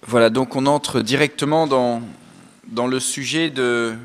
Voilà, donc on entre directement dans le sujet de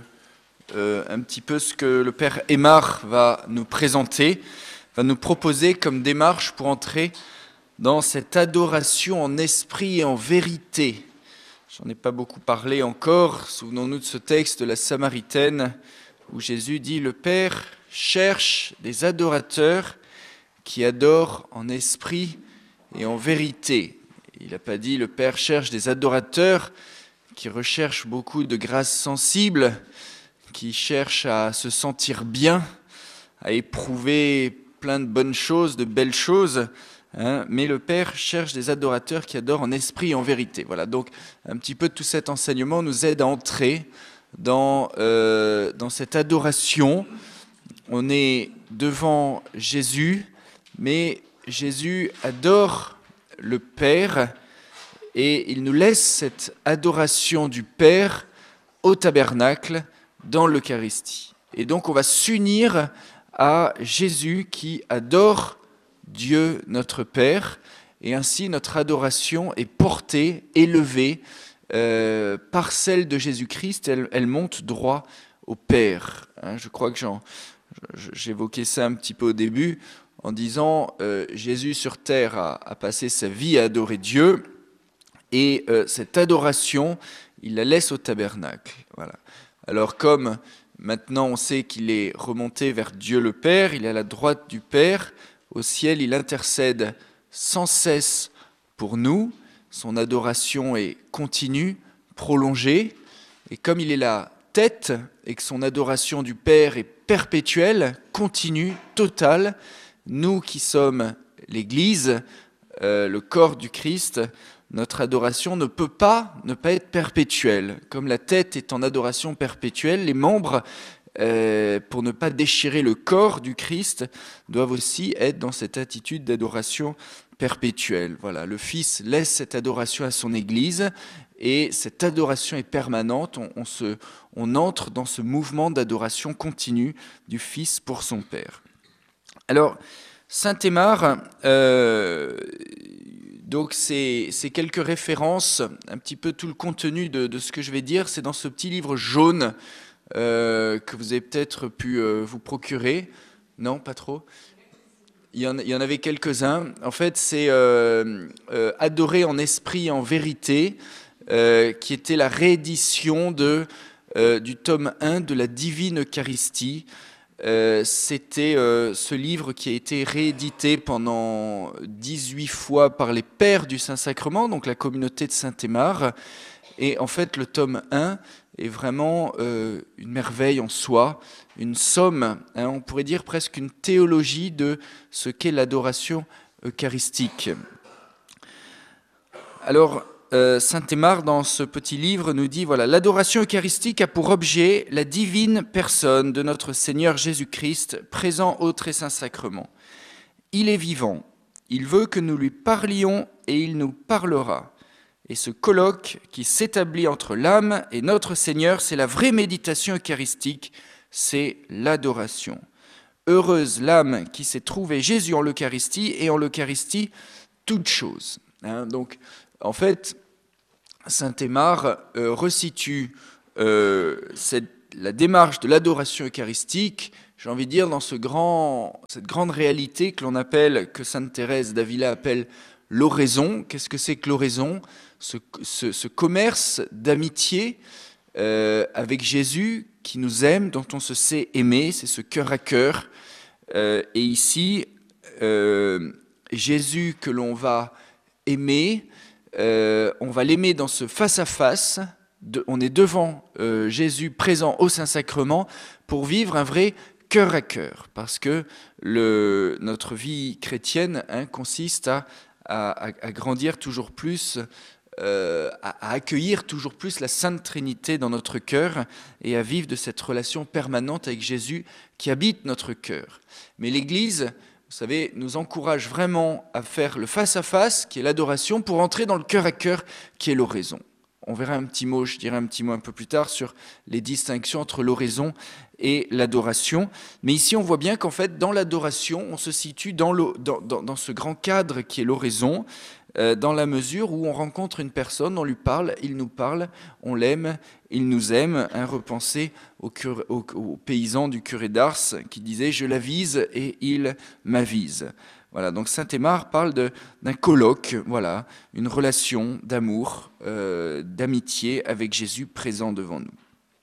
un petit peu ce que le Père Aymar va nous présenter, va nous proposer comme démarche pour entrer dans cette adoration en esprit et en vérité. J'en ai pas beaucoup parlé encore, souvenons-nous de ce texte de la Samaritaine où Jésus dit « Le Père cherche des adorateurs qui adorent en esprit et en vérité ». Il n'a pas dit « Le Père cherche des adorateurs qui recherchent beaucoup de grâces sensibles, qui cherchent à se sentir bien, à éprouver plein de bonnes choses, de belles choses. » Mais le Père cherche des adorateurs qui adorent en esprit et en vérité. Voilà, donc un petit peu tout cet enseignement nous aide à entrer dans cette adoration. On est devant Jésus, mais Jésus adore le Père et il nous laisse cette adoration du Père au tabernacle dans l'Eucharistie. Et donc on va s'unir à Jésus qui adore Dieu notre Père, et ainsi notre adoration est portée, élevée par celle de Jésus-Christ, elle monte droit au Père. Je crois que j'évoquais ça un petit peu au début en disant Jésus sur terre a passé sa vie à adorer Dieu, et cette adoration, il la laisse au tabernacle. Voilà. Alors comme maintenant on sait qu'il est remonté vers Dieu le Père, il est à la droite du Père, au ciel, il intercède sans cesse pour nous. Son adoration est continue, prolongée. Et comme il est la tête et que son adoration du Père est perpétuelle, continue, totale, nous qui sommes l'Église, le corps du Christ, notre adoration ne peut pas ne pas être perpétuelle. Comme la tête est en adoration perpétuelle, les membres, pour ne pas déchirer le corps du Christ, doivent aussi être dans cette attitude d'adoration perpétuelle. Voilà, le Fils laisse cette adoration à son Église et cette adoration est permanente. On entre dans ce mouvement d'adoration continue du Fils pour son Père. Alors, Saint Aymar, donc c'est quelques références, un petit peu tout le contenu de ce que je vais dire, c'est dans ce petit livre jaune que vous avez peut-être pu vous procurer. Non, pas trop. Il y en avait quelques-uns. En fait, c'est Adorer en esprit et en vérité, qui était la réédition du tome 1 de la Divine Eucharistie. C'était ce livre qui a été réédité pendant 18 fois par les Pères du Saint-Sacrement, donc la communauté de Saint-Aymar. Et en fait, le tome 1 est vraiment une merveille en soi, une somme, on pourrait dire presque une théologie de ce qu'est l'adoration eucharistique. Alors, Saint Aymar, dans ce petit livre, nous dit, voilà, l'adoration eucharistique a pour objet la divine personne de notre Seigneur Jésus-Christ, présent au très saint sacrement. Il est vivant, il veut que nous lui parlions et il nous parlera. Et ce colloque qui s'établit entre l'âme et notre Seigneur, c'est la vraie méditation eucharistique, c'est l'adoration. Heureuse l'âme qui s'est trouvée Jésus en l'Eucharistie et en l'Eucharistie, toute chose. Donc, en fait, Saint Aymar resitue la démarche de l'adoration eucharistique, j'ai envie de dire, dans cette grande réalité que Sainte Thérèse d'Avila appelle l'oraison. Qu'est-ce que c'est que l'oraison ? Ce commerce d'amitié avec Jésus qui nous aime, dont on se sait aimer, c'est ce cœur à cœur. Et ici, Jésus que l'on va aimer, on va l'aimer dans ce face-à-face, on est devant Jésus présent au Saint-Sacrement pour vivre un vrai cœur à cœur, parce que notre vie chrétienne consiste à grandir toujours plus, à accueillir toujours plus la Sainte Trinité dans notre cœur et à vivre de cette relation permanente avec Jésus qui habite notre cœur. Mais l'Église, vous savez, nous encourage vraiment à faire le face-à-face, qui est l'adoration, pour entrer dans le cœur à cœur, qui est l'oraison. On verra je dirai un petit mot un peu plus tard sur les distinctions entre l'oraison et l'adoration. Mais ici, on voit bien qu'en fait, dans l'adoration, on se situe dans ce grand cadre qui est l'oraison. dans la mesure où on rencontre une personne, on lui parle, il nous parle, on l'aime, il nous aime. Repensez au paysan du curé d'Ars qui disait « Je l'avise et il m'avise ». Voilà, donc saint Aymar parle d'un colloque, voilà, une relation d'amour, d'amitié avec Jésus présent devant nous.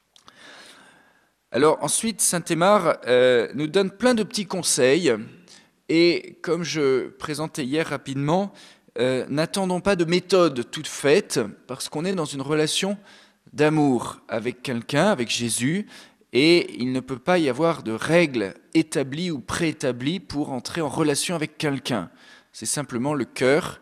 Alors ensuite, saint Aymar nous donne plein de petits conseils, et comme je présentais hier rapidement, n'attendons pas de méthode toute faite, parce qu'on est dans une relation d'amour avec quelqu'un, avec Jésus, et il ne peut pas y avoir de règles établies ou préétablies pour entrer en relation avec quelqu'un. C'est simplement le cœur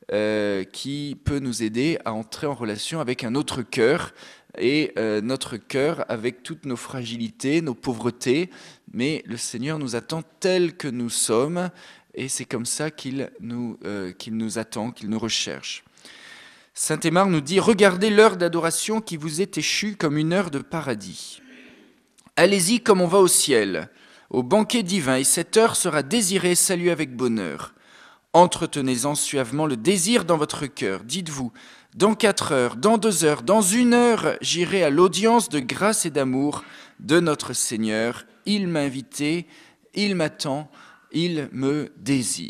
qui peut nous aider à entrer en relation avec un autre cœur, et notre cœur avec toutes nos fragilités, nos pauvretés, mais le Seigneur nous attend tels que nous sommes, et c'est comme ça qu'il nous attend, qu'il nous recherche. Saint Aymar nous dit « Regardez l'heure d'adoration qui vous est échue comme une heure de paradis. Allez-y comme on va au ciel, au banquet divin, et cette heure sera désirée et saluée avec bonheur. Entretenez-en suavement le désir dans votre cœur. Dites-vous, dans 4 heures, dans 2 heures, dans 1 heure, j'irai à l'audience de grâce et d'amour de notre Seigneur. Il m'a invité, il m'attend, il me désire. »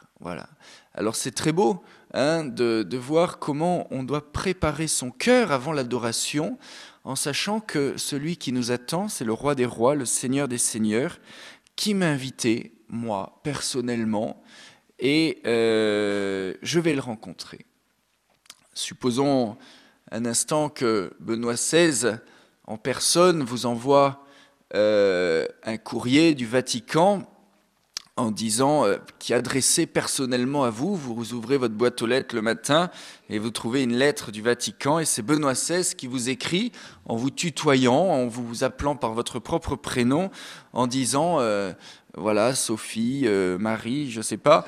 Voilà. Alors c'est très beau de voir comment on doit préparer son cœur avant l'adoration, en sachant que celui qui nous attend, c'est le roi des rois, le Seigneur des seigneurs, qui m'a invité, moi, personnellement, et je vais le rencontrer. Supposons un instant que Benoît XVI, en personne, vous envoie un courrier du Vatican en disant, qui est adressé personnellement à vous, vous ouvrez votre boîte aux lettres le matin et vous trouvez une lettre du Vatican, et c'est Benoît XVI qui vous écrit en vous tutoyant, en vous appelant par votre propre prénom, en disant, voilà, Sophie, Marie, je ne sais pas,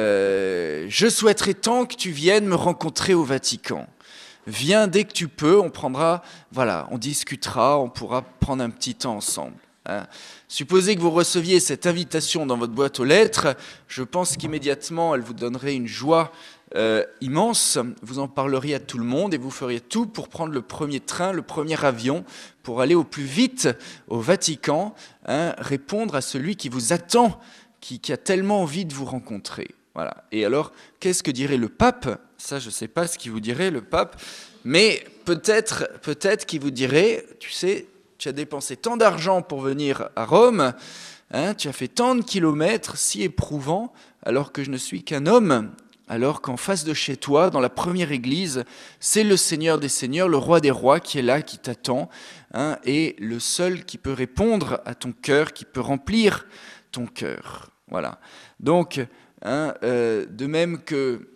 je souhaiterais tant que tu viennes me rencontrer au Vatican. Viens dès que tu peux, on prendra, voilà, on discutera, on pourra prendre un petit temps ensemble. Supposez que vous receviez cette invitation dans votre boîte aux lettres, je pense qu'immédiatement elle vous donnerait une joie immense, vous en parleriez à tout le monde et vous feriez tout pour prendre le premier train, le premier avion, pour aller au plus vite au Vatican, répondre à celui qui vous attend, qui a tellement envie de vous rencontrer. Voilà. Et alors, qu'est-ce que dirait le pape ? Ça, je ne sais pas ce qu'il vous dirait, le pape, mais peut-être qu'il vous dirait, tu sais, tu as dépensé tant d'argent pour venir à Rome, tu as fait tant de kilomètres si éprouvants, alors que je ne suis qu'un homme, alors qu'en face de chez toi, dans la première église, c'est le Seigneur des seigneurs, le roi des rois qui est là, qui t'attend, et le seul qui peut répondre à ton cœur, qui peut remplir ton cœur. Voilà. Donc, de même que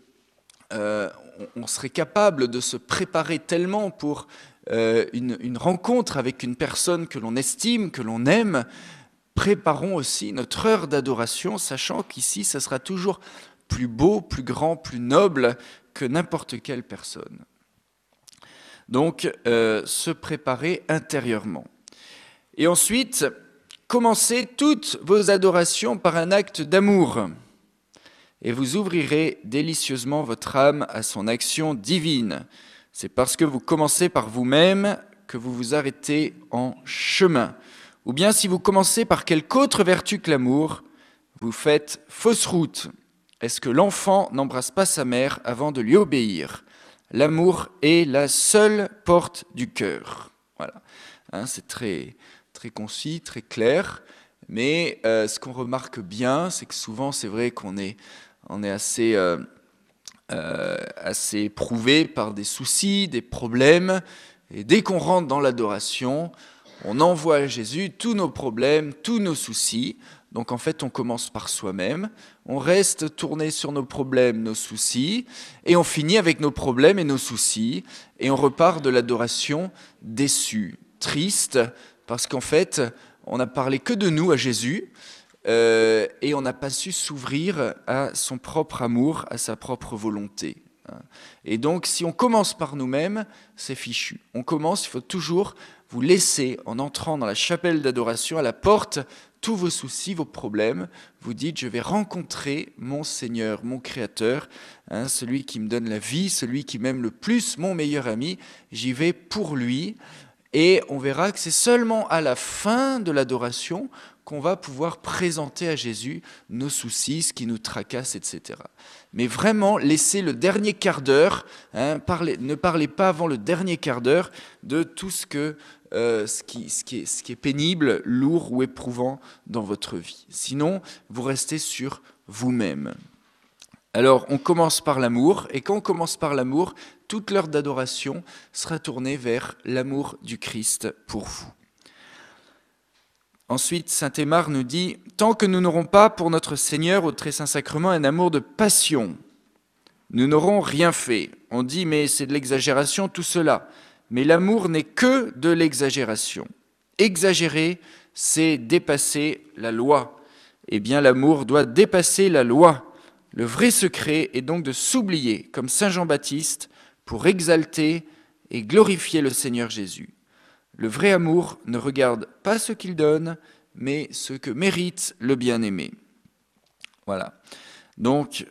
on serait capable de se préparer tellement pour une rencontre avec une personne que l'on estime, que l'on aime, préparons aussi notre heure d'adoration, sachant qu'ici, ça sera toujours plus beau, plus grand, plus noble que n'importe quelle personne. Donc, se préparer intérieurement. Et ensuite, commencez toutes vos adorations par un acte d'amour, et vous ouvrirez délicieusement votre âme à son action divine. C'est parce que vous commencez par vous-même que vous vous arrêtez en chemin. Ou bien si vous commencez par quelque autre vertu que l'amour, vous faites fausse route. Est-ce que l'enfant n'embrasse pas sa mère avant de lui obéir ? L'amour est la seule porte du cœur. Voilà. C'est très, très concis, très clair. Mais ce qu'on remarque bien, c'est que souvent, c'est vrai qu'on est assez éprouvé par des soucis, des problèmes. Et dès qu'on rentre dans l'adoration, on envoie à Jésus tous nos problèmes, tous nos soucis. Donc en fait, on commence par soi-même, on reste tourné sur nos problèmes, nos soucis, et on finit avec nos problèmes et nos soucis, et on repart de l'adoration déçu, triste, parce qu'en fait, on n'a parlé que de nous à Jésus, et on n'a pas su s'ouvrir à son propre amour, à sa propre volonté. Hein. Et donc, si on commence par nous-mêmes, c'est fichu. Il faut toujours vous laisser, en entrant dans la chapelle d'adoration, à la porte, tous vos soucis, vos problèmes. Vous dites, je vais rencontrer mon Seigneur, mon Créateur, hein, celui qui me donne la vie, celui qui m'aime le plus, mon meilleur ami. J'y vais pour lui. Et on verra que c'est seulement à la fin de l'adoration qu'on va pouvoir présenter à Jésus nos soucis, ce qui nous tracasse, etc. Mais vraiment, laissez le dernier quart d'heure, hein, ne parlez pas avant le dernier quart d'heure de tout ce qui est pénible, lourd ou éprouvant dans votre vie. Sinon, vous restez sur vous-même. Alors, on commence par l'amour, et quand on commence par l'amour, toute l'heure d'adoration sera tournée vers l'amour du Christ pour vous. Ensuite, saint Aymar nous dit « Tant que nous n'aurons pas pour notre Seigneur au très saint sacrement un amour de passion, nous n'aurons rien fait. » On dit « Mais c'est de l'exagération tout cela. » Mais l'amour n'est que de l'exagération. Exagérer, c'est dépasser la loi. Eh bien, l'amour doit dépasser la loi. Le vrai secret est donc de s'oublier, comme saint Jean-Baptiste, pour exalter et glorifier le Seigneur Jésus. Le vrai amour ne regarde pas ce qu'il donne, mais ce que mérite le bien-aimé. Voilà. Donc,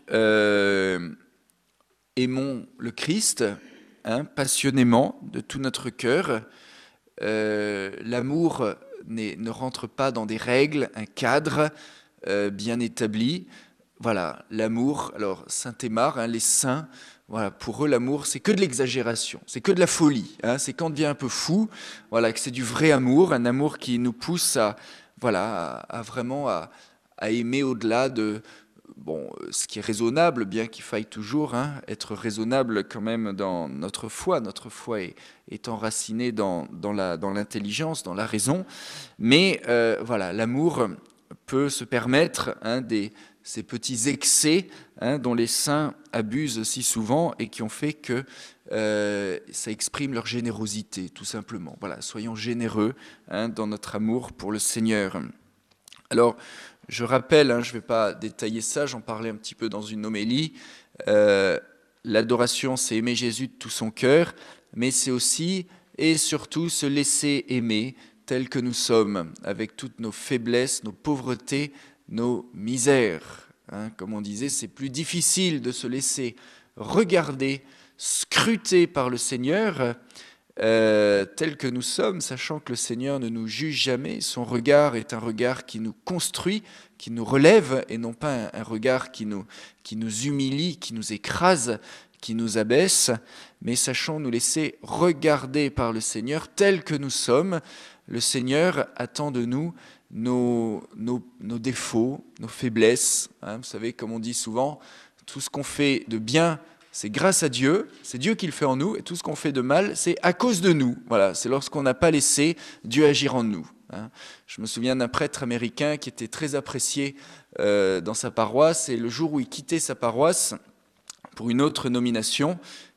aimons le Christ, hein, passionnément, de tout notre cœur. L'amour ne rentre pas dans des règles, un cadre bien établi. Voilà, l'amour, alors saint Aymar, hein, les saints, voilà, pour eux l'amour c'est que de l'exagération, c'est que de la folie, hein, c'est quand on devient un peu fou, voilà, que c'est du vrai amour, un amour qui nous pousse à vraiment aimer au-delà de ce qui est raisonnable, bien qu'il faille toujours être raisonnable quand même dans notre foi est enracinée dans l'intelligence, dans la raison, mais voilà, l'amour peut se permettre ces petits excès dont les saints abusent si souvent et qui ont fait que ça exprime leur générosité, tout simplement. Voilà, soyons généreux dans notre amour pour le Seigneur. Alors, je rappelle, je ne vais pas détailler ça, j'en parlais un petit peu dans une homélie, l'adoration, c'est aimer Jésus de tout son cœur, mais c'est aussi et surtout se laisser aimer tel que nous sommes, avec toutes nos faiblesses, nos pauvretés, nos misères. Comme on disait, c'est plus difficile de se laisser regarder, scruter par le Seigneur tel que nous sommes, sachant que le Seigneur ne nous juge jamais. Son regard est un regard qui nous construit, qui nous relève, et non pas un regard qui nous humilie, qui nous écrase, qui nous abaisse, mais sachons nous laisser regarder par le Seigneur tel que nous sommes. Le Seigneur attend de nous nos défauts, nos faiblesses. Vous savez, comme on dit souvent, tout ce qu'on fait de bien, c'est grâce à Dieu, c'est Dieu qui le fait en nous, et tout ce qu'on fait de mal, c'est à cause de nous. Voilà, c'est lorsqu'on n'a pas laissé Dieu agir en nous. Je me souviens d'un prêtre américain qui était très apprécié dans sa paroisse, et le jour où il quittait sa paroisse pour une autre nomination,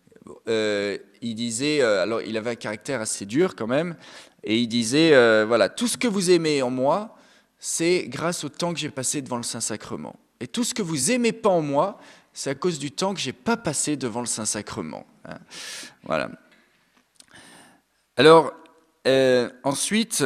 il disait, alors il avait un caractère assez dur quand même, et il disait, voilà, tout ce que vous aimez en moi, c'est grâce au temps que j'ai passé devant le Saint-Sacrement. Et tout ce que vous aimez pas en moi, c'est à cause du temps que j'ai pas passé devant le Saint-Sacrement. Voilà. Alors, ensuite,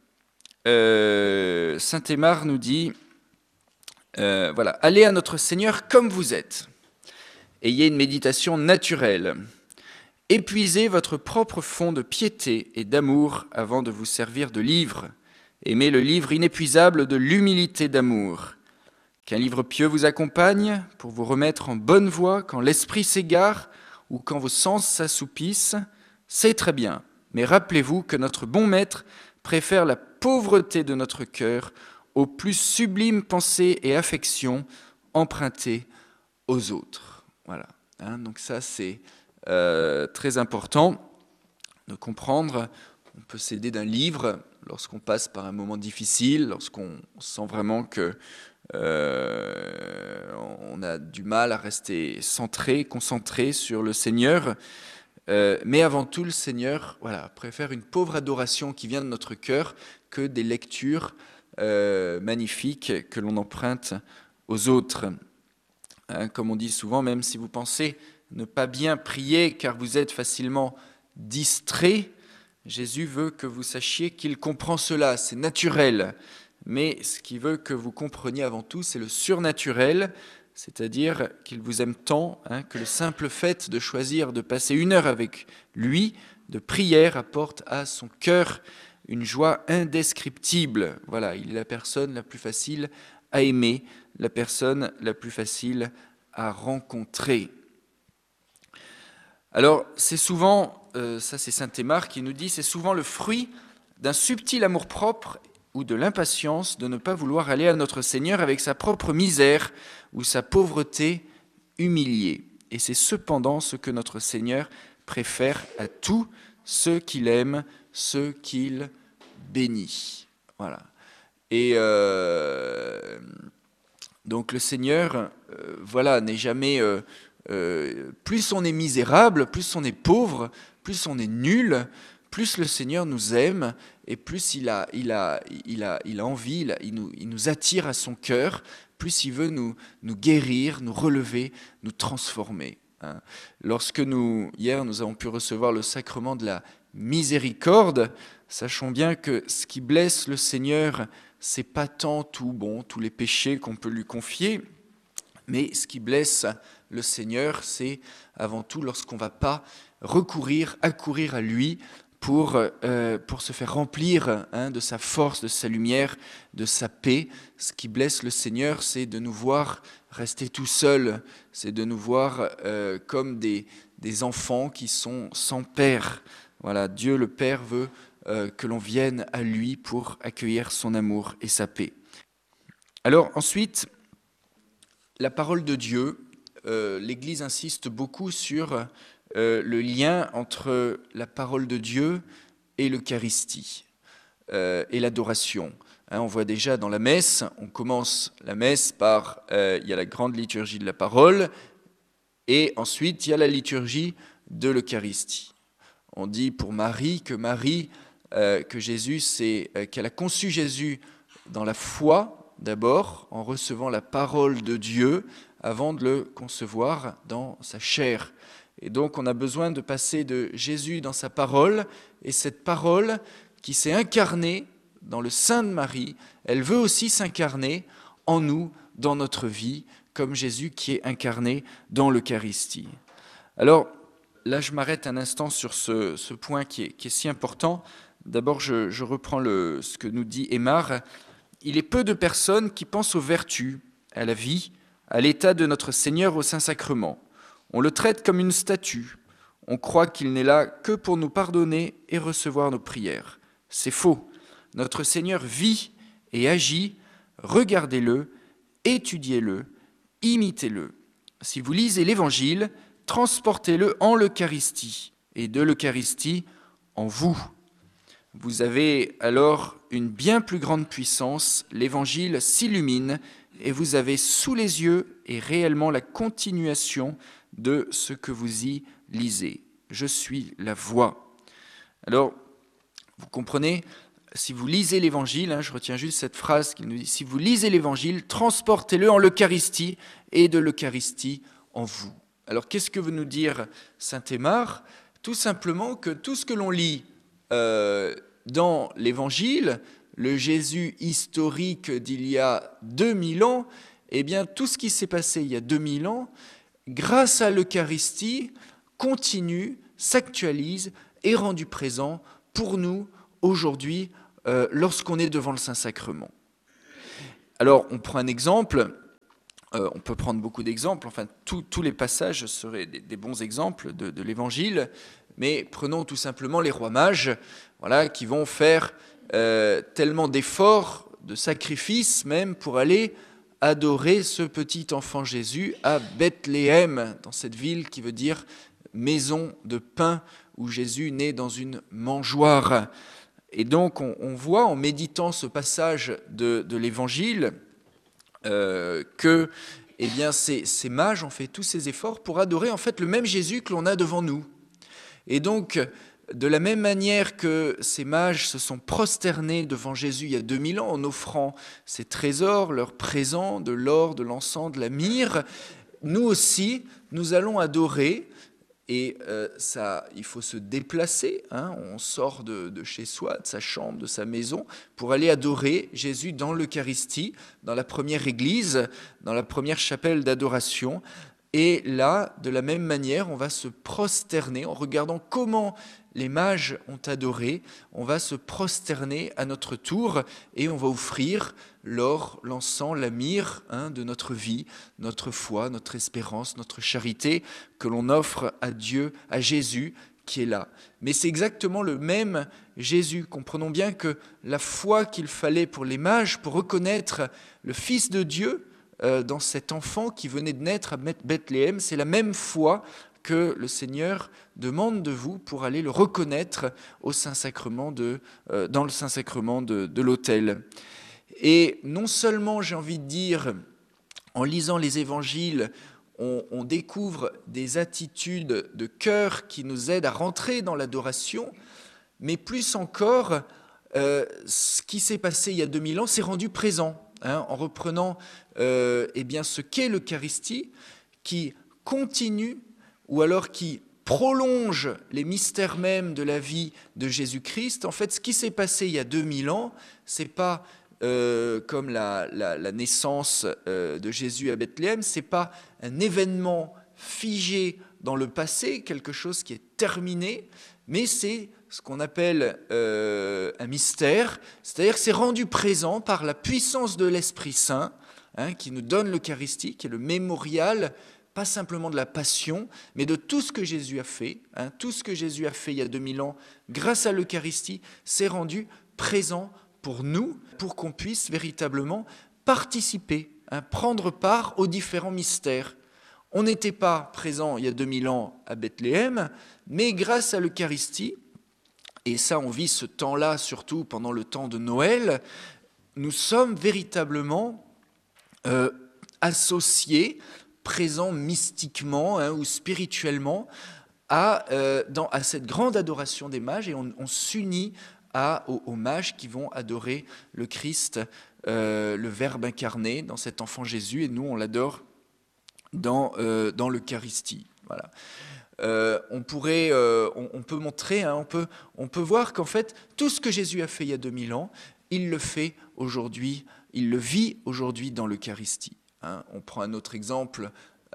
saint Aymar nous dit, voilà, allez à notre Seigneur comme vous êtes. Ayez une méditation naturelle. Épuisez votre propre fond de piété et d'amour avant de vous servir de livre. Aimez le livre inépuisable de l'humilité d'amour. Qu'un livre pieux vous accompagne pour vous remettre en bonne voie quand l'esprit s'égare ou quand vos sens s'assoupissent, c'est très bien. Mais rappelez-vous que notre bon maître préfère la pauvreté de notre cœur aux plus sublimes pensées et affections empruntées aux autres. Voilà. Donc ça, c'est très important de comprendre. On peut s'aider d'un livre lorsqu'on passe par un moment difficile, lorsqu'on sent vraiment que on a du mal à rester centré, concentré sur le Seigneur. Mais avant tout, le Seigneur préfère une pauvre adoration qui vient de notre cœur que des lectures magnifiques que l'on emprunte aux autres. Comme on dit souvent, même si vous pensez ne pas bien prier car vous êtes facilement distrait. Jésus veut que vous sachiez qu'il comprend cela, c'est naturel. Mais ce qu'il veut que vous compreniez avant tout, c'est le surnaturel, c'est-à-dire qu'il vous aime tant que le simple fait de choisir de passer 1 heure avec lui, de prière, apporte à son cœur une joie indescriptible. Voilà, il est la personne la plus facile à aimer, la personne la plus facile à rencontrer. Alors, c'est souvent, ça c'est saint Aymar qui nous dit, c'est souvent le fruit d'un subtil amour-propre ou de l'impatience de ne pas vouloir aller à notre Seigneur avec sa propre misère ou sa pauvreté humiliée. Et c'est cependant ce que notre Seigneur préfère à tous ceux qu'il aime, ceux qu'il bénit. Voilà. Et donc le Seigneur, n'est jamais... plus on est misérable, plus on est pauvre, plus on est nul, plus le Seigneur nous aime et plus il a envie, il nous attire à son cœur, plus il veut nous guérir, nous relever, nous transformer. Lorsque hier nous avons pu recevoir le sacrement de la miséricorde, sachons bien que ce qui blesse le Seigneur, c'est pas tant tous les péchés qu'on peut lui confier, mais ce qui blesse le Seigneur, c'est avant tout lorsqu'on ne va pas accourir à lui pour se faire remplir de sa force, de sa lumière, de sa paix. Ce qui blesse le Seigneur, c'est de nous voir rester tout seuls, c'est de nous voir comme des enfants qui sont sans père. Voilà, Dieu le Père veut que l'on vienne à lui pour accueillir son amour et sa paix. Alors ensuite, la parole de Dieu, l'Église insiste beaucoup sur le lien entre la parole de Dieu et l'Eucharistie et l'adoration. On voit déjà dans la messe, on commence la messe par, il y a la grande liturgie de la parole, et ensuite il y a la liturgie de l'Eucharistie. On dit pour Marie, que Jésus, qu'elle a conçu Jésus dans la foi, d'abord, en recevant la parole de Dieu, avant de le concevoir dans sa chair. Et donc on a besoin de passer de Jésus dans sa parole, et cette parole qui s'est incarnée dans le sein de Marie, elle veut aussi s'incarner en nous, dans notre vie, comme Jésus qui est incarné dans l'Eucharistie. Alors là je m'arrête un instant sur ce point qui est si important. D'abord je reprends ce que nous dit Aymar. Il est peu de personnes qui pensent aux vertus, à la vie, à l'état de notre Seigneur au Saint-Sacrement. On le traite comme une statue. On croit qu'il n'est là que pour nous pardonner et recevoir nos prières. C'est faux. Notre Seigneur vit et agit. Regardez-le, étudiez-le, imitez-le. Si vous lisez l'Évangile, transportez-le en l'Eucharistie et de l'Eucharistie en vous. Vous avez alors une bien plus grande puissance, l'Évangile s'illumine et vous avez sous les yeux et réellement la continuation de ce que vous y lisez. Je suis la voie. Alors, vous comprenez, si vous lisez l'Évangile, je retiens juste cette phrase qui nous dit, si vous lisez l'Évangile, transportez-le en l'Eucharistie et de l'Eucharistie en vous. Alors, qu'est-ce que veut nous dire saint Aymar ? Tout simplement que tout ce que l'on lit dans l'Évangile, le Jésus historique d'il y a 2000 ans, eh bien tout ce qui s'est passé il y a 2000 ans, grâce à l'Eucharistie, continue, s'actualise, est rendu présent pour nous aujourd'hui lorsqu'on est devant le Saint-Sacrement. Alors on prend un exemple, on peut prendre beaucoup d'exemples, enfin tous les passages seraient des bons exemples de l'Évangile, mais prenons tout simplement les rois mages, qui vont faire tellement d'efforts, de sacrifices même, pour aller adorer ce petit enfant Jésus à Bethléem, dans cette ville qui veut dire maison de pain, où Jésus naît dans une mangeoire. Et donc on voit en méditant ce passage de l'Évangile que ces mages ont fait tous ces efforts pour adorer en fait le même Jésus que l'on a devant nous. Et donc, de la même manière que ces mages se sont prosternés devant Jésus il y a 2000 ans en offrant ses trésors, leurs présents, de l'or, de l'encens, de la myrrhe, nous aussi, nous allons adorer. Et ça, il faut se déplacer, hein, on sort de chez soi, de sa chambre, de sa maison, pour aller adorer Jésus dans l'Eucharistie, dans la première église, dans la première chapelle d'adoration. Et là, de la même manière, on va se prosterner, en regardant comment les mages ont adoré, on va se prosterner à notre tour et on va offrir l'or, l'encens, la myrrhe de notre vie, notre foi, notre espérance, notre charité que l'on offre à Dieu, à Jésus qui est là. Mais c'est exactement le même Jésus. Comprenons bien que la foi qu'il fallait pour les mages, pour reconnaître le Fils de Dieu dans cet enfant qui venait de naître à Bethléem, c'est la même foi que le Seigneur demande de vous pour aller le reconnaître au Saint-Sacrement dans le Saint-Sacrement de l'autel. Et non seulement, j'ai envie de dire, en lisant les évangiles, on découvre des attitudes de cœur qui nous aident à rentrer dans l'adoration, mais plus encore, ce qui s'est passé il y a 2000 ans s'est rendu présent, en reprenant ce qu'est l'Eucharistie, qui continue ou alors qui prolonge les mystères mêmes de la vie de Jésus-Christ. En fait, ce qui s'est passé il y a 2000 ans, c'est pas comme la naissance de Jésus à Bethléem, c'est pas un événement figé dans le passé, quelque chose qui est terminé, mais c'est ce qu'on appelle un mystère, c'est-à-dire que c'est rendu présent par la puissance de l'Esprit Saint, qui nous donne l'Eucharistie, qui est le mémorial, pas simplement de la passion, mais de tout ce que Jésus a fait. Tout ce que Jésus a fait il y a 2000 ans, grâce à l'Eucharistie, s'est rendu présent pour nous, pour qu'on puisse véritablement participer, prendre part aux différents mystères. On n'était pas présent il y a 2000 ans à Bethléem, mais grâce à l'Eucharistie, et ça on vit ce temps-là surtout pendant le temps de Noël, nous sommes véritablement associés, présents mystiquement ou spirituellement à cette grande adoration des mages, et on s'unit aux mages qui vont adorer le Christ, le Verbe incarné dans cet enfant Jésus, et nous on l'adore dans l'Eucharistie. Voilà. On peut montrer, on peut voir qu'en fait tout ce que Jésus a fait il y a 2000 ans, il le fait aujourd'hui, il le vit aujourd'hui dans l'Eucharistie. On prend un autre exemple,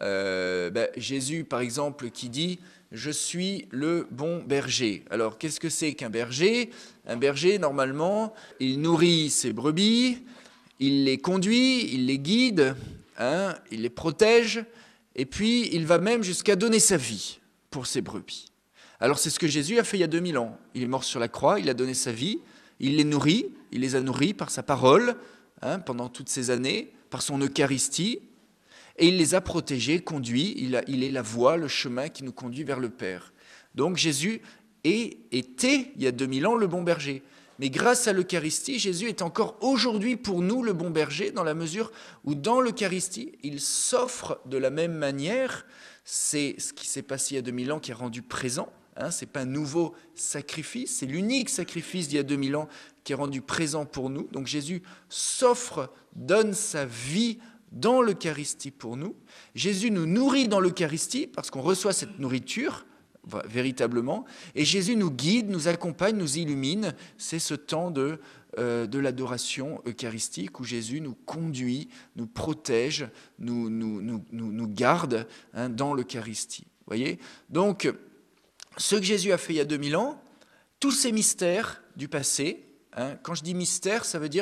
Jésus par exemple qui dit « Je suis le bon berger ». Alors qu'est-ce que c'est qu'un berger ? Un berger normalement, il nourrit ses brebis, il les conduit, il les guide, il les protège, et puis il va même jusqu'à donner sa vie pour ses brebis. Alors c'est ce que Jésus a fait il y a 2000 ans. Il est mort sur la croix, il a donné sa vie, il les nourrit, il les a nourris par sa parole pendant toutes ces années, par son Eucharistie, et il les a protégés, conduits, il est la voie, le chemin qui nous conduit vers le Père. Donc Jésus était, il y a 2000 ans, le bon berger. Mais grâce à l'Eucharistie, Jésus est encore aujourd'hui pour nous le bon berger, dans la mesure où dans l'Eucharistie, il s'offre de la même manière. C'est ce qui s'est passé il y a 2000 ans qui est rendu présent. Ce n'est pas un nouveau sacrifice, c'est l'unique sacrifice d'il y a 2000 ans qui est rendu présent pour nous. Donc Jésus s'offre, donne sa vie dans l'Eucharistie pour nous. Jésus nous nourrit dans l'Eucharistie parce qu'on reçoit cette nourriture, véritablement. Et Jésus nous guide, nous accompagne, nous illumine. C'est ce temps de l'adoration eucharistique où Jésus nous conduit, nous protège, nous garde dans l'Eucharistie. Voyez ? Donc, ce que Jésus a fait il y a 2000 ans, tous ces mystères du passé, quand je dis mystère, je veux dire,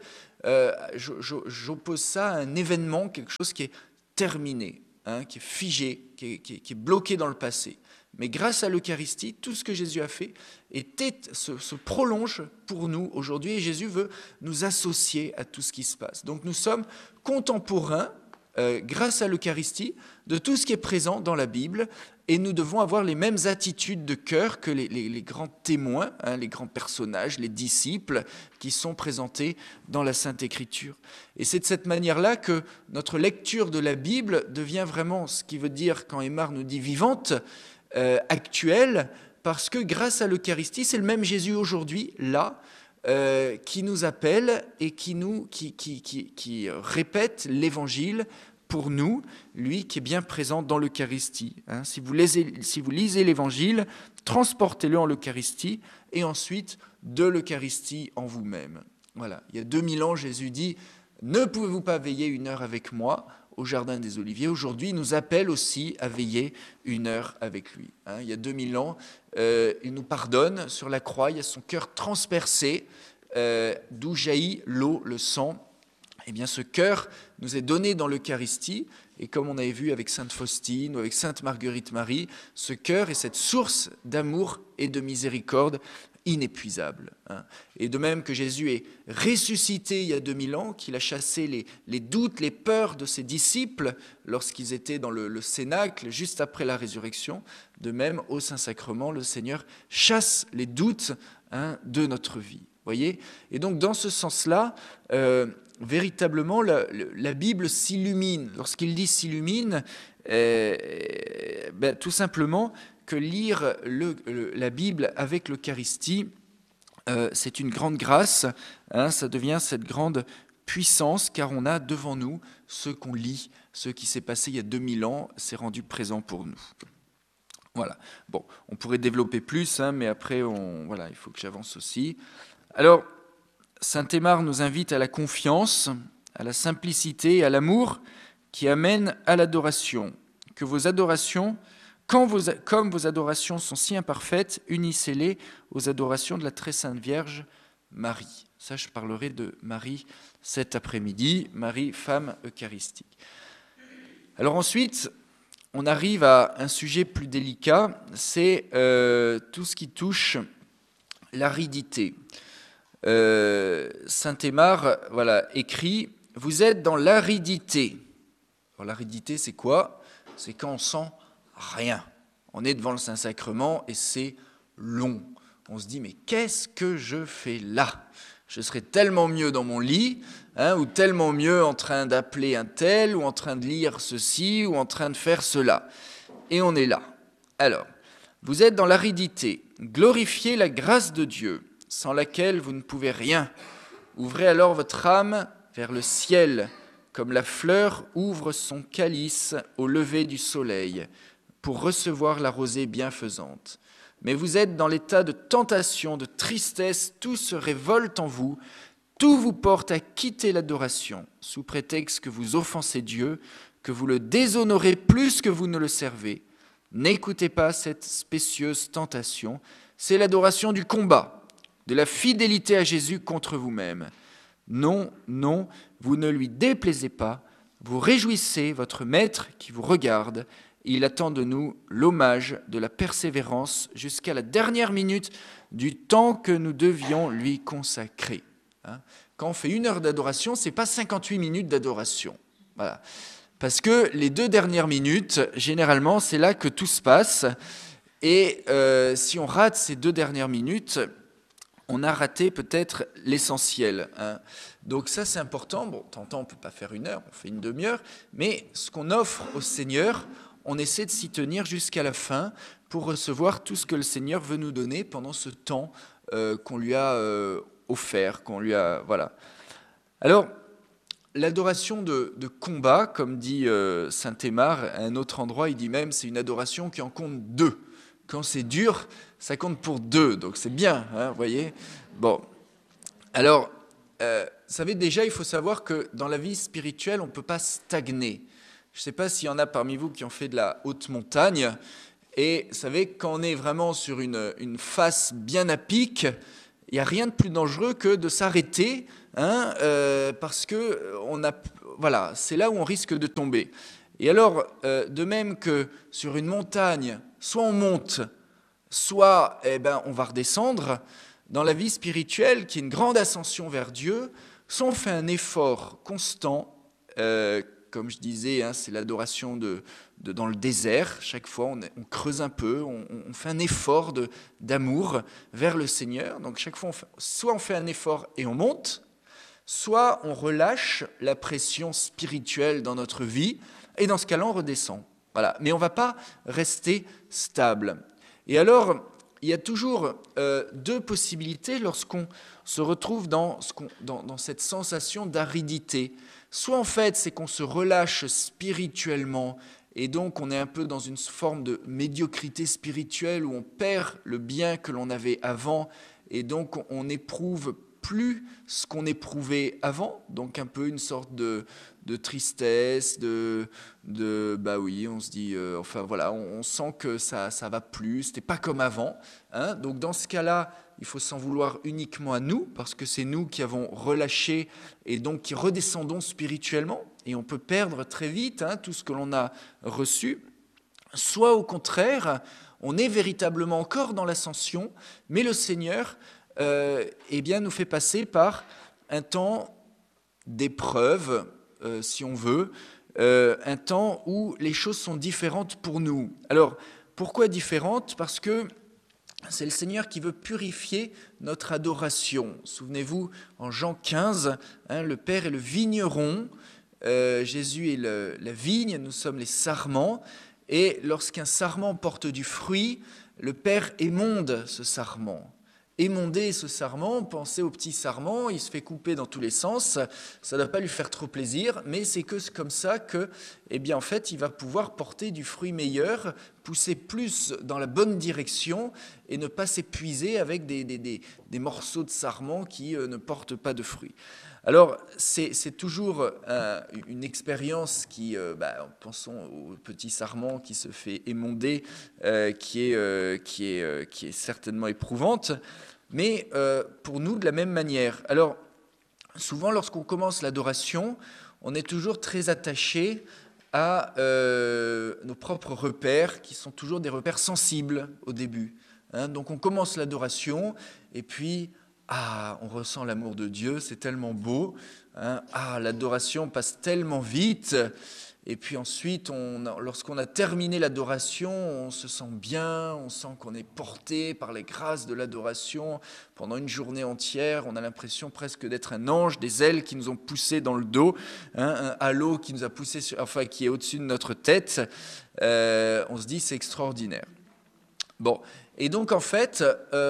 j'oppose ça à un événement, quelque chose qui est terminé, qui est figé, qui est bloqué dans le passé. Mais grâce à l'Eucharistie, tout ce que Jésus a fait se prolonge pour nous aujourd'hui, et Jésus veut nous associer à tout ce qui se passe. Donc nous sommes contemporains, grâce à l'Eucharistie, de tout ce qui est présent dans la Bible, et nous devons avoir les mêmes attitudes de cœur que les grands témoins, les grands personnages, les disciples qui sont présentés dans la Sainte Écriture. Et c'est de cette manière-là que notre lecture de la Bible devient vraiment, ce qui veut dire, quand Aymar nous dit vivante, actuelle, parce que grâce à l'Eucharistie, c'est le même Jésus aujourd'hui, là, qui nous appelle et qui répète l'Évangile pour nous, lui qui est bien présent dans l'Eucharistie. Si vous lisez l'Évangile, transportez-le en l'Eucharistie et ensuite de l'Eucharistie en vous-même. Voilà. Il y a 2000 ans, Jésus dit « Ne pouvez-vous pas veiller 1 heure avec moi ?» au Jardin des Oliviers. Aujourd'hui, il nous appelle aussi à veiller 1 heure avec lui. Il y a 2000 ans, il nous pardonne sur la croix, il y a son cœur transpercé, d'où jaillit l'eau, le sang. Eh bien, ce cœur nous est donné dans l'Eucharistie, et comme on avait vu avec Sainte Faustine ou avec Sainte Marguerite Marie, ce cœur est cette source d'amour et de miséricorde inépuisable. Et de même que Jésus est ressuscité il y a 2000 ans, qu'il a chassé les doutes, les peurs de ses disciples lorsqu'ils étaient dans le cénacle, juste après la résurrection, de même au Saint-Sacrement, le Seigneur chasse les doutes de notre vie. Voyez ? Et donc dans ce sens-là, véritablement, la Bible s'illumine. Lorsqu'il dit s'illumine, tout simplement que lire la Bible avec l'Eucharistie, c'est une grande grâce, ça devient cette grande puissance, car on a devant nous ce qu'on lit, ce qui s'est passé il y a 2000 ans, s'est rendu présent pour nous. Voilà. Bon, on pourrait développer plus, mais après, il faut que j'avance aussi. Alors, saint Aymar nous invite à la confiance, à la simplicité, à l'amour qui amène à l'adoration. Que vos adorations, comme vos adorations sont si imparfaites, unissez-les aux adorations de la très sainte Vierge Marie. Ça, je parlerai de Marie cet après-midi, Marie, femme eucharistique. Alors ensuite, on arrive à un sujet plus délicat, c'est tout ce qui touche l'aridité. Saint Aymar écrit « Vous êtes dans l'aridité ». Alors l'aridité, c'est quoi ? C'est quand on sent rien. On est devant le Saint-Sacrement et c'est long. On se dit « Mais qu'est-ce que je fais là ? Je serais tellement mieux dans mon lit, ou tellement mieux en train d'appeler un tel, ou en train de lire ceci, ou en train de faire cela. » Et on est là. Alors, vous êtes dans l'aridité. Glorifiez la grâce de Dieu, sans laquelle vous ne pouvez rien. Ouvrez alors votre âme vers le ciel, comme la fleur ouvre son calice au lever du soleil, pour recevoir la rosée bienfaisante. Mais vous êtes dans l'état de tentation, de tristesse, tout se révolte en vous, tout vous porte à quitter l'adoration, sous prétexte que vous offensez Dieu, que vous le déshonorez plus que vous ne le servez. N'écoutez pas cette spécieuse tentation, c'est l'adoration du combat, de la fidélité à Jésus contre vous-même. Non, non, vous ne lui déplaisez pas, vous réjouissez votre maître qui vous regarde. Il attend de nous l'hommage de la persévérance jusqu'à la dernière minute du temps que nous devions lui consacrer. Quand on fait 1 heure d'adoration, ce n'est pas 58 minutes d'adoration. Voilà. Parce que les 2 dernières minutes, généralement, c'est là que tout se passe. Et si on rate ces 2 dernières minutes, on a raté peut-être l'essentiel. Donc ça, c'est important. Bon, tant on ne peut pas faire 1 heure, on fait une demi-heure. Mais ce qu'on offre au Seigneur, on essaie de s'y tenir jusqu'à la fin pour recevoir tout ce que le Seigneur veut nous donner pendant ce temps qu'on lui a offert, qu'on lui a... Voilà. Alors, l'adoration de combat, comme dit saint Aymar, à un autre endroit, il dit même c'est une adoration qui en compte 2. Quand c'est dur, ça compte pour 2, donc c'est bien, vous voyez. Bon, alors, vous savez déjà, il faut savoir que dans la vie spirituelle, on ne peut pas stagner. Je ne sais pas s'il y en a parmi vous qui ont fait de la haute montagne, et vous savez, quand on est vraiment sur une face bien à pic, il n'y a rien de plus dangereux que de s'arrêter, parce que voilà, c'est là où on risque de tomber. Et alors, de même que sur une montagne, soit on monte, soit on va redescendre, dans la vie spirituelle, qui est une grande ascension vers Dieu, soit on fait un effort constant, comme je disais, c'est l'adoration dans le désert. Chaque fois, on creuse un peu, on fait un effort d'amour vers le Seigneur. Donc chaque fois, soit on fait un effort et on monte, soit on relâche la pression spirituelle dans notre vie, et dans ce cas-là, on redescend. Voilà. Mais on ne va pas rester stable. Et alors, il y a toujours deux possibilités lorsqu'on se retrouve dans cette sensation d'aridité. Soit en fait, c'est qu'on se relâche spirituellement et donc on est un peu dans une forme de médiocrité spirituelle où on perd le bien que l'on avait avant et donc on n'éprouve plus ce qu'on éprouvait avant, donc un peu une sorte de tristesse, bah oui, on se dit, enfin voilà, on sent que ça va plus, c'était pas comme avant, hein. Donc dans ce cas-là, il faut s'en vouloir uniquement à nous, parce que c'est nous qui avons relâché et donc qui redescendons spirituellement, et on peut perdre très vite hein, tout ce que l'on a reçu. Soit au contraire, on est véritablement encore dans l'ascension, mais le Seigneur eh bien, nous fait passer par un temps d'épreuve, si on veut, un temps où les choses sont différentes pour nous. Alors, pourquoi différentes? Parce que c'est le Seigneur qui veut purifier notre adoration. Souvenez-vous, en Jean 15, hein, le Père est le vigneron, Jésus est la vigne, nous sommes les sarments, et lorsqu'un sarment porte du fruit, le Père émonde ce sarment. Émonder ce sarment, pensez au petit sarment, il se fait couper dans tous les sens, ça ne va pas lui faire trop plaisir, mais c'est que c'est comme ça que, eh bien en fait, il va pouvoir porter du fruit meilleur, pousser plus dans la bonne direction et ne pas s'épuiser avec des morceaux de sarment qui ne portent pas de fruits. Alors, c'est toujours une expérience qui, pensons au petit sarment qui se fait émonder, qui est certainement éprouvante, mais pour nous de la même manière. Alors, souvent lorsqu'on commence l'adoration, on est toujours très attaché à nos propres repères, qui sont toujours des repères sensibles au début. Hein. Donc on commence l'adoration, et puis... on ressent l'amour de Dieu, c'est tellement beau. Hein. L'adoration passe tellement vite. Et puis ensuite, lorsqu'on a terminé l'adoration, on se sent bien, on sent qu'on est porté par les grâces de l'adoration. Pendant une journée entière, on a l'impression presque d'être un ange, des ailes qui nous ont poussé dans le dos, hein, un halo qui nous a poussé, qui est au-dessus de notre tête. On se dit, c'est extraordinaire. Bon, et donc en fait...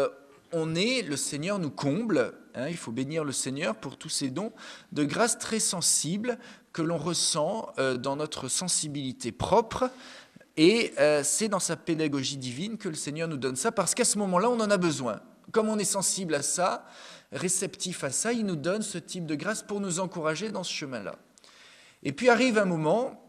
le Seigneur nous comble, hein, il faut bénir le Seigneur pour tous ces dons de grâce très sensibles que l'on ressent dans notre sensibilité propre, et c'est dans sa pédagogie divine que le Seigneur nous donne ça, parce qu'à ce moment-là, on en a besoin. Comme on est sensible à ça, réceptif à ça, il nous donne ce type de grâce pour nous encourager dans ce chemin-là. Et puis arrive un moment,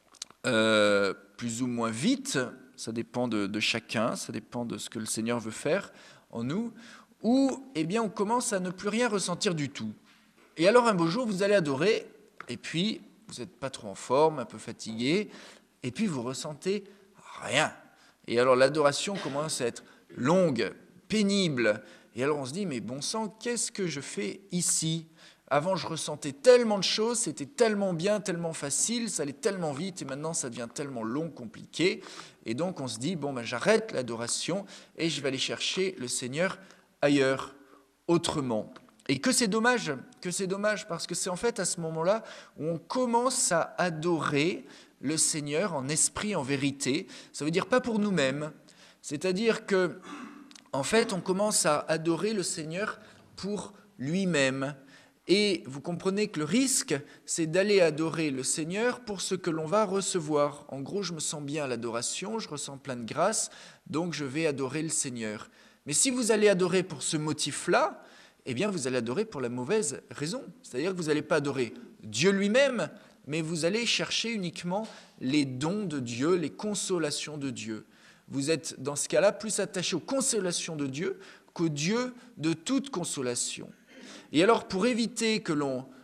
plus ou moins vite, ça dépend de chacun, ça dépend de ce que le Seigneur veut faire, en nous, où eh bien, on commence à ne plus rien ressentir du tout. Et alors un beau jour, vous allez adorer, et puis vous n'êtes pas trop en forme, un peu fatigué, et puis vous ressentez rien. Et alors l'adoration commence à être longue, pénible, et alors on se dit, mais bon sang, qu'est-ce que je fais ici ? Avant, je ressentais tellement de choses, c'était tellement bien, tellement facile, ça allait tellement vite, et maintenant, ça devient tellement long, compliqué. Et donc, on se dit, j'arrête l'adoration et je vais aller chercher le Seigneur ailleurs, autrement. Et que c'est dommage, parce que c'est en fait à ce moment-là où on commence à adorer le Seigneur en esprit, en vérité. Ça veut dire pas pour nous-mêmes, c'est-à-dire que, en fait, on commence à adorer le Seigneur pour lui-même. Et vous comprenez que le risque, c'est d'aller adorer le Seigneur pour ce que l'on va recevoir. En gros, je me sens bien à l'adoration, je ressens plein de grâce, donc je vais adorer le Seigneur. Mais si vous allez adorer pour ce motif-là, eh bien vous allez adorer pour la mauvaise raison. C'est-à-dire que vous n'allez pas adorer Dieu lui-même, mais vous allez chercher uniquement les dons de Dieu, les consolations de Dieu. Vous êtes dans ce cas-là plus attaché aux consolations de Dieu qu'au Dieu de toute consolation. Et alors, pour éviter que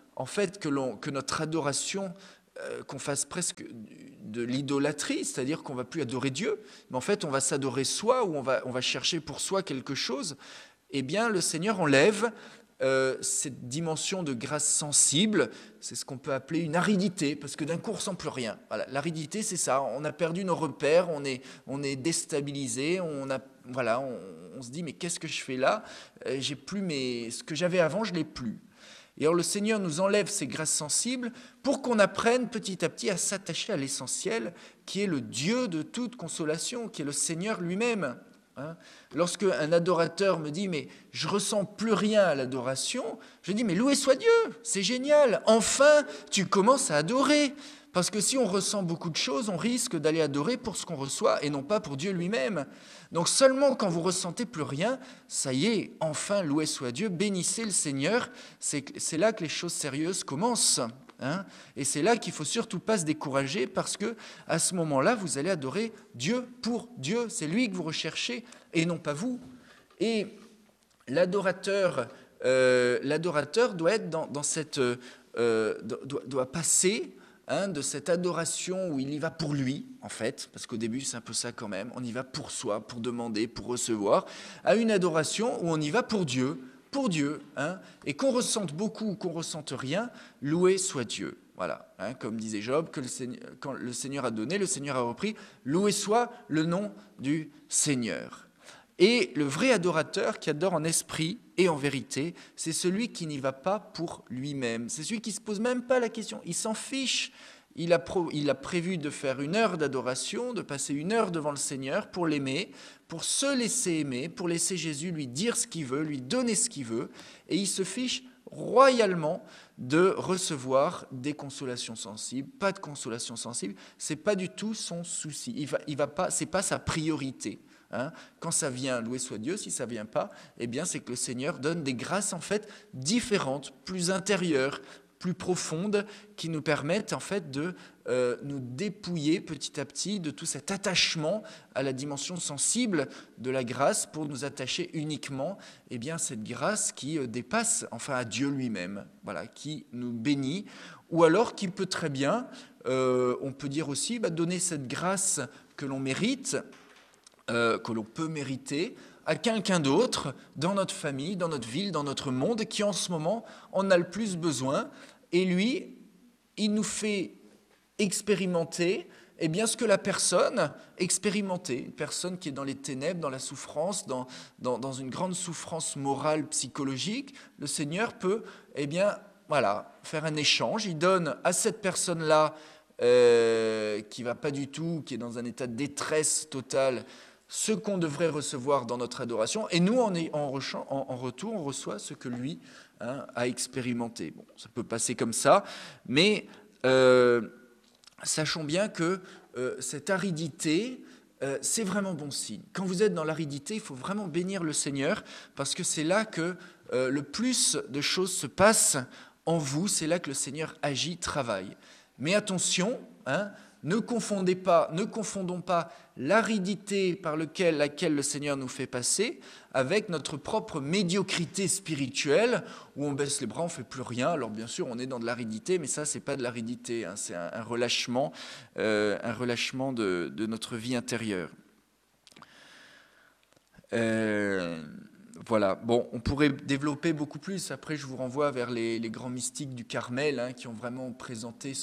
notre adoration, qu'on fasse presque de l'idolâtrie, c'est-à-dire qu'on ne va plus adorer Dieu, mais en fait, on va s'adorer soi, ou on va chercher pour soi quelque chose, eh bien, le Seigneur enlève cette dimension de grâce sensible, c'est ce qu'on peut appeler une aridité, parce que d'un coup, on ne ressent plus rien. Voilà, l'aridité, c'est ça, on a perdu nos repères, on est déstabilisé, on se dit, mais qu'est-ce que je fais là ? J'ai plus ce que j'avais avant, je ne l'ai plus. Et alors le Seigneur nous enlève ces grâces sensibles pour qu'on apprenne petit à petit à s'attacher à l'essentiel, qui est le Dieu de toute consolation, qui est le Seigneur lui-même. Hein. Lorsque un adorateur me dit « mais je ressens plus rien à l'adoration », je dis « mais loué soit Dieu, c'est génial, enfin tu commences à adorer ». Parce que si on ressent beaucoup de choses, on risque d'aller adorer pour ce qu'on reçoit et non pas pour Dieu lui-même. Donc seulement quand vous ressentez plus rien, ça y est, enfin loué soit Dieu, bénissez le Seigneur, c'est là que les choses sérieuses commencent. Hein, et c'est là qu'il ne faut surtout pas se décourager parce que à ce moment-là, vous allez adorer Dieu pour Dieu. C'est lui que vous recherchez et non pas vous. Et l'adorateur doit être dans cette, doit passer de cette adoration où il y va pour lui, en fait, parce qu'au début c'est un peu ça quand même, on y va pour soi, pour demander, pour recevoir, à une adoration où on y va pour Dieu, et qu'on ressente beaucoup ou qu'on ressente rien, loué soit Dieu. Voilà, comme disait Job, quand le Seigneur a donné, le Seigneur a repris, loué soit le nom du Seigneur. Et le vrai adorateur qui adore en esprit et en vérité, c'est celui qui n'y va pas pour lui-même. C'est celui qui ne se pose même pas la question, il s'en fiche. Il a prévu de faire 1 heure d'adoration, de passer 1 heure devant le Seigneur pour l'aimer, pour se laisser aimer, pour laisser Jésus lui dire ce qu'il veut, lui donner ce qu'il veut. Et il se fiche royalement de recevoir des consolations sensibles, pas de consolations sensibles. Ce n'est pas du tout son souci. Il va pas, ce n'est pas sa priorité. Hein. Quand ça vient, loué soit Dieu, si ça ne vient pas, eh bien c'est que le Seigneur donne des grâces en fait différentes, plus intérieures, plus profondes, qui nous permettent en fait de nous dépouiller petit à petit de tout cet attachement à la dimension sensible de la grâce pour nous attacher uniquement eh bien, cette grâce qui dépasse enfin à Dieu lui-même, voilà, qui nous bénit, ou alors qui peut très bien, on peut dire aussi, donner cette grâce que l'on mérite, que l'on peut mériter à quelqu'un d'autre dans notre famille, dans notre ville, dans notre monde, qui en ce moment en a le plus besoin. Et lui, il nous fait expérimenter eh bien, ce que la personne expérimentait, une personne qui est dans les ténèbres, dans la souffrance, dans une grande souffrance morale, psychologique. Le Seigneur peut eh bien, voilà, faire un échange. Il donne à cette personne-là qui ne va pas du tout, qui est dans un état de détresse totale, ce qu'on devrait recevoir dans notre adoration, et nous, en retour, on reçoit ce que lui a expérimenté. Bon, ça peut passer comme ça, mais sachons bien que cette aridité, c'est vraiment bon signe. Quand vous êtes dans l'aridité, il faut vraiment bénir le Seigneur, parce que c'est là que le plus de choses se passent en vous, c'est là que le Seigneur agit, travaille. Mais attention, ne confondons pas l'aridité par laquelle le Seigneur nous fait passer avec notre propre médiocrité spirituelle où on baisse les bras, on ne fait plus rien. Alors bien sûr, on est dans de l'aridité, mais ça, ce n'est pas de l'aridité, c'est un relâchement de notre vie intérieure. Voilà, bon, on pourrait développer beaucoup plus. Après, je vous renvoie vers les grands mystiques du Carmel qui ont vraiment présenté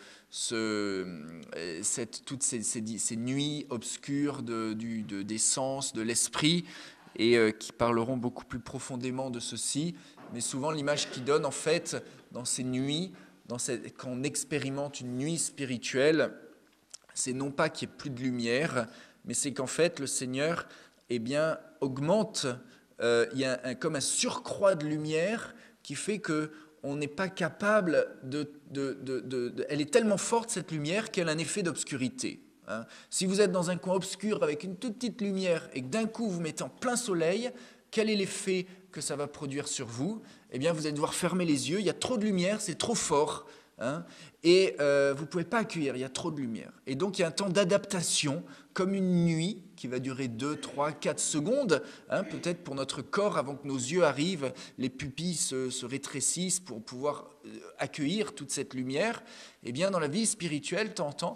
toutes ces nuits obscures des sens, de l'esprit, et qui parleront beaucoup plus profondément de ceci. Mais souvent, l'image qu'ils donnent, en fait, dans ces nuits, quand on expérimente une nuit spirituelle, c'est non pas qu'il n'y ait plus de lumière, mais c'est qu'en fait, le Seigneur eh bien, augmente. Il y a comme un surcroît de lumière qui fait qu'on n'est pas capable elle est tellement forte cette lumière qu'elle a un effet d'obscurité. Si vous êtes dans un coin obscur avec une toute petite lumière et que d'un coup vous mettez en plein soleil, quel est l'effet que ça va produire sur vous? Eh bien vous allez devoir fermer les yeux, il y a trop de lumière, c'est trop fort. Et vous ne pouvez pas accueillir, il y a trop de lumière. Et donc il y a un temps d'adaptation, comme une nuit qui va durer 2, 3, 4 secondes, peut-être pour notre corps, avant que nos yeux arrivent, les pupilles se rétrécissent pour pouvoir accueillir toute cette lumière. Eh bien dans la vie spirituelle, de temps en temps,